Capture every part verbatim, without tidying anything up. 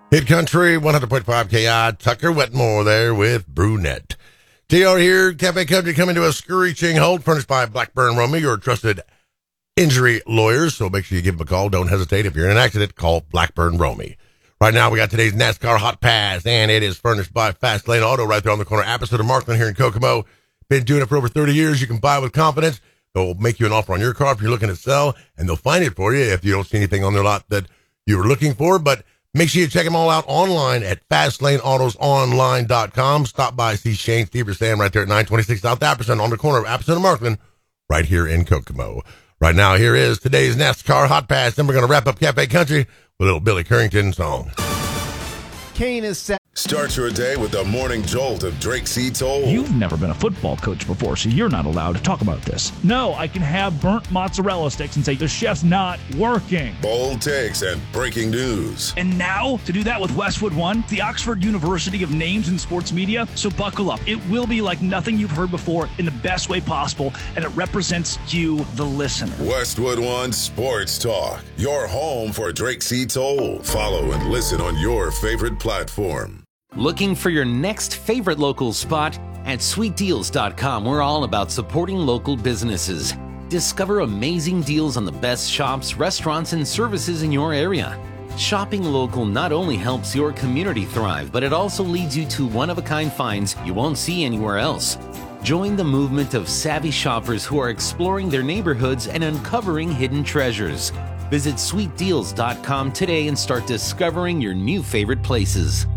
Hit Country, one hundred point five K I, Tucker Wetmore there with Brunette. T R here, Cafe Country coming to a screeching halt, furnished by Blackburn Romey, your trusted injury lawyers. So make sure you give them a call. Don't hesitate. If you're in an accident, call Blackburn Romey. Right now, we got today's NASCAR Hot Pass, and it is furnished by Fast Lane Auto right there on the corner, Appleton and Markland here in Kokomo. Been doing it for over thirty years. You can buy with confidence. They'll make you an offer on your car if you're looking to sell, and they'll find it for you if you don't see anything on their lot that you were looking for. But make sure you check them all out online at fast lane autos online dot com. Stop by, see Shane Steve or Sam right there at nine twenty-six South Appleton on the corner of Appleton and Markland right here in Kokomo. Right now, here is today's NASCAR Hot Pass. Then we're going to wrap up Cafe Country with a little Billy Currington song. Kane is set. Start your day with the morning jolt of Drake C. Toll. You've never been a football coach before, so you're not allowed to talk about this. No, I can have burnt mozzarella sticks and say the chef's not working. Bold takes and breaking news. And now, to do that with Westwood One, the Oxford University of Names in Sports Media. So buckle up. It will be like nothing you've heard before in the best way possible, and it represents you, the listener. Westwood One Sports Talk, your home for Drake C. Toll. Follow and listen on your favorite platform. Looking for your next favorite local spot? At sweet deals dot com, we're all about supporting local businesses. Discover amazing deals on the best shops, restaurants, and services in your area. Shopping local not only helps your community thrive, but it also leads you to one-of-a-kind finds you won't see anywhere else. Join the movement of savvy shoppers who are exploring their neighborhoods and uncovering hidden treasures. Visit sweet deals dot com today and start discovering your new favorite places.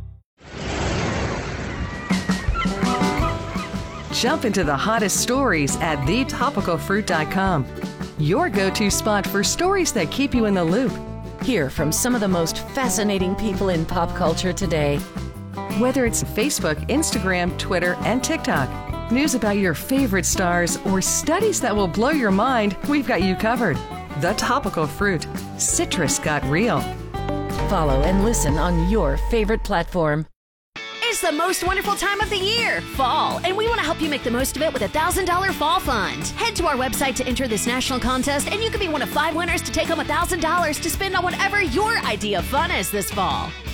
Jump into the hottest stories at the topical fruit dot com. Your go-to spot for stories that keep you in the loop. Hear from some of the most fascinating people in pop culture today. Whether it's Facebook, Instagram, Twitter, and TikTok, news about your favorite stars, or studies that will blow your mind, we've got you covered. The Topical Fruit. Citrus got real. Follow and listen on your favorite platform. It's the most wonderful time of the year, fall, and we want to help you make the most of it with a one thousand dollars Fall Fund. Head to our website to enter this national contest, and you could be one of five winners to take home one thousand dollars to spend on whatever your idea of fun is this fall.